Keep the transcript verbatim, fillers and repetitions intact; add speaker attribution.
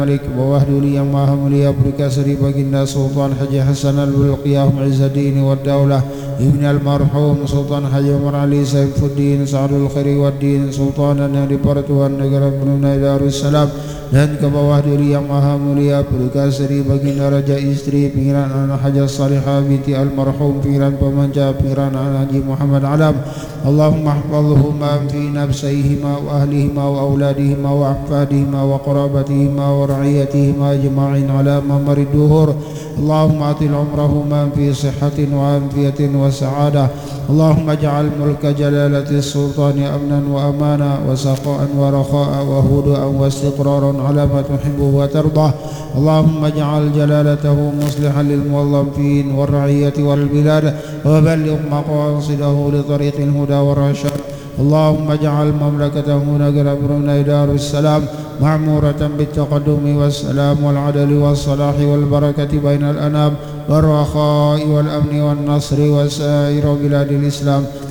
Speaker 1: ملك ووهد لي ما هم لي أبرك سري بقنا سلطان حج حسن البلقياهم عز الدين والدولة ابن المرحوم سلطان حج عمر علي سيف الدين سعد الخير والدين سلطان النهر برتو النقر بن دار السلام dan kebawahduri yang maha mulia berkah seri baginda raja istri pinggiran anak haja salihah binti almarhum pinggiran pemanca pinggiran anak Haji Muhammad Alam Allahumma hafadhuhuma fi nafsayhima wa ahlihima wa auladihima wa ahfadihima wa qarabatihima wa ra'iyatihima ajma'in ala mamarid duhur Allahumma atil umrahuma fi sihhatin wa afiyatin wa sa'adah Allahumma ja'al mulka jalalati sultani amnan wa amana wa saqa'an wa rakha'a wa hudu'an wa istiqraran على ما تحبه وترضاه اللهم اجعل جلالته مصلحا للموظفين والرعية والبلاد وبلغ مقاصده لطريق الهدى والرشاد اللهم اجعل مملكته نقر بروني دار السلام معمورة بالتقدم والسلام والعدل والصلاح والبركة بين الأنام والرخاء والأمن والنصر وسائر بلاد الإسلام